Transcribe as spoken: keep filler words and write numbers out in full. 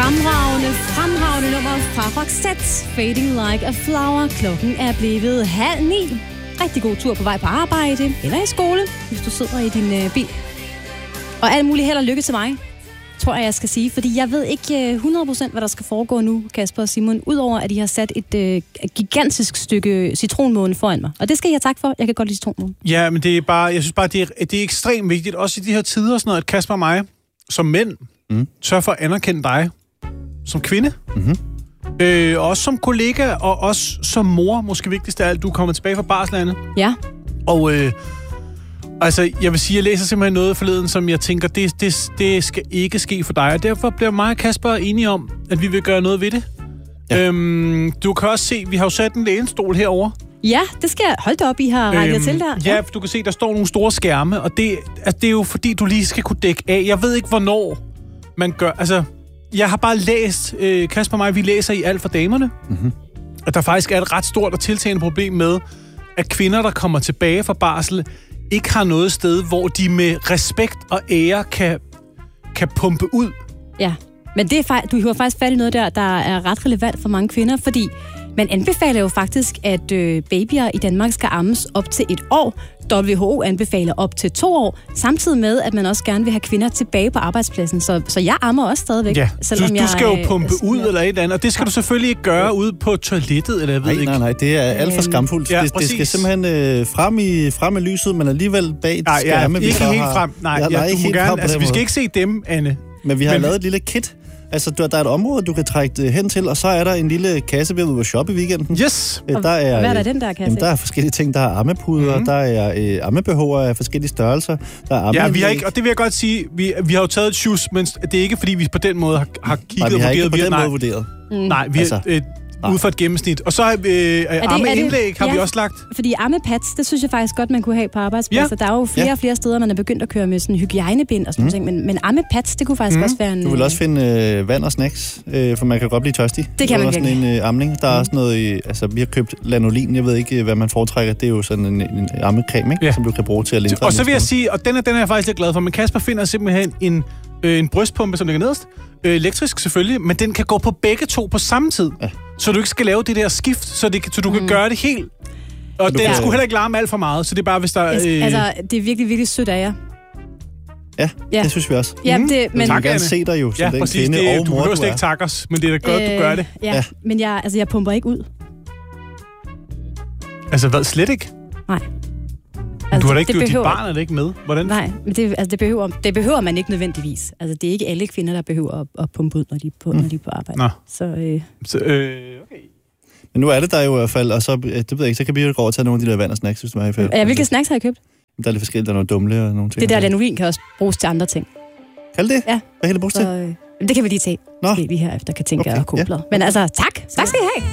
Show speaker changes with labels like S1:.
S1: Fremragende, fremragende nummer fra Roxette. Fading Like a Flower. Klokken er blevet halv ni. Rigtig god tur på vej på arbejde eller i skole, hvis du sidder i din øh, bil. Og alt muligt held og lykke til mig, tror jeg, jeg skal sige. Fordi jeg ved ikke hundrede procent, hvad der skal foregå nu, Kasper og Simon. Udover at I har sat et øh, gigantisk stykke citronmåne foran mig. Og det skal I have tak for. Jeg kan godt lide citronmåne.
S2: Ja, men det er bare, jeg synes bare, det er, det er ekstremt vigtigt. Også i de her tider, sådan noget, at Kasper og mig, som mænd, mm. sørger for at anerkende dig som kvinde. Mm-hmm. Øh, også som kollega, og også som mor, måske vigtigst af alt. Du kommer tilbage fra barslandet.
S1: Ja.
S2: Og øh, altså, jeg vil sige, jeg læser simpelthen noget forleden, som jeg tænker, det, det, det skal ikke ske for dig. Og derfor bliver mig og Kasper enige om, at vi vil gøre noget ved det. Ja. Øhm, du kan også se, vi har jo sat en lænestol herover.
S1: Ja, det skal jeg holde op, I har rækket øhm, til der.
S2: Ja, ja, du kan se, der står nogle store skærme, og det, altså, det er jo fordi, du lige skal kunne dække af. Jeg ved ikke, hvornår man gør... Altså, jeg har bare læst, øh, Kasper og mig, vi læser i Alt for damerne, mm-hmm. at der faktisk er et ret stort og tiltagende problem med, at kvinder, der kommer tilbage fra barsel, ikke har noget sted, hvor de med respekt og ære kan, kan pumpe ud.
S1: Ja, men det er fa- du har faktisk fat i noget der, der er ret relevant for mange kvinder, fordi man anbefaler jo faktisk, at øh, babyer i Danmark skal ammes op til et år. W H O anbefaler op til to år, samtidig med, at man også gerne vil have kvinder tilbage på arbejdspladsen. Så, så jeg ammer også stadigvæk.
S2: Ja,
S1: selvom
S2: du,
S1: jeg,
S2: du skal jo pumpe
S1: øh,
S2: ud eller et eller andet, og det skal du selvfølgelig ikke gøre ude på toilettet, eller jeg ved
S3: nej,
S2: ikke.
S3: Nej, nej, det er alt for skamfuldt.
S2: Ja,
S3: det, det skal simpelthen øh, frem, i, frem i lyset, men alligevel bag
S2: nej,
S3: skærme.
S2: Ja, ikke helt frem. Nej,
S3: ja,
S2: ja,
S3: nej,
S2: du må gerne, altså, vi skal
S3: måde.
S2: ikke se dem, Anne.
S3: Men vi har
S2: men,
S3: lavet et lille kit. Altså, der er et område, du kan trække det hen til, og så er der en lille kasse, vi er ude at shoppe i weekenden.
S2: Yes!
S1: Og, der er, hvad er der den der kasse?
S3: Jamen, der er forskellige ting. Der er ammepuder, mm-hmm. der er øh, amme-B H'er af forskellige størrelser, der er amme.
S2: Ja, vi har ikke, og det vil jeg godt sige, vi, vi har jo taget et shoes, men det er ikke, fordi vi på den måde har, har kigget
S3: nej, vi
S2: og
S3: har
S2: vurderet.
S3: ikke på den
S2: nej,
S3: måde vurderet.
S2: Mm. Nej, vi
S3: altså.
S2: har... Øh, ud fra et gennemsnit. Og så øh, er ammeindlæg har
S1: ja,
S2: vi også lagt.
S1: Fordi ammepads, det synes jeg faktisk godt, man kunne have på arbejdspladser. Ja. Der er jo flere og flere steder, man er begyndt at køre med sådan hygiejnebind og sådan mm. ting. Men, men ammepads, det kunne faktisk mm. også være en...
S3: Du vil også finde øh, vand og snacks, øh, for man kan godt blive tørstig.
S1: Det kan man
S3: også sådan en øh, amning. Der er mm. også noget i... Altså, vi har købt lanolin. Jeg ved ikke, hvad man foretrækker. Det er jo sådan en, en ammecreme, ikke? Ja. Som du kan bruge til at lindre.
S2: Og så vil jeg sige, og den er, den er jeg faktisk lidt glad for, men Kasper finder simpelthen en, øh, en brystpumpe, som ligger nederst. Øh, elektrisk selvfølgelig, men den kan gå på begge to på samme tid. Ja. Så du ikke skal lave det der skift, så, det, så du mm. kan gøre det helt. Og den ja. skulle heller ikke larme alt for meget, så det er bare, hvis der...
S1: Øh... Altså, det er virkelig, virkelig sødt af jer.
S3: Ja, ja, det synes vi også.
S1: Ja, det, men...
S3: Tak, gerne se dig jo som
S2: ja,
S3: den
S2: præcis,
S3: kvinde
S2: det,
S3: og
S2: du
S3: mor,
S2: behøver slet ikke takke os, men det er da godt, øh, du gør det.
S1: Ja, ja. Men jeg, altså, jeg pumper ikke ud.
S2: Altså hvad, slet ikke?
S1: Nej.
S2: Altså, du har da ikke, dit barn er det ikke med? Hvordan?
S1: Nej, men det, altså, det, behøver, det behøver man ikke nødvendigvis. Altså, det er ikke alle kvinder, der behøver at, at pumpe ud, når de er på, mm. når de er på arbejde.
S2: Nå.
S1: Så, øh...
S2: så øh, okay.
S3: Men nu er det der jo i hvert fald, og så, det ved jeg ikke, så kan vi jo gå over og tage nogle af de der vand og snacks, hvis du har i fald.
S1: Ja, hvilke snacks har I købt?
S3: Der er lidt forskelligt, der er noget dumle og nogle ting.
S1: Det der lanolin kan også bruges til andre ting.
S3: Kan det?
S1: Ja.
S3: Hvad kan det bruges til?
S1: Så, øh, det kan vi lige tage. Nå. Måske lige her efter kan tænke okay, og koble. Ja. Men altså, tak. Tak skal I have.